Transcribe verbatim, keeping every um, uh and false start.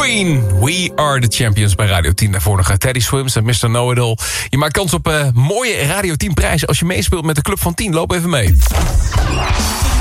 Queen, We Are The Champions bij Radio tien. Daarvoor nog Teddy Swims en mister Know-It-All. Je maakt kans op uh, mooie Radio tien prijzen als je meespeelt met de Club van tien. Loop even mee.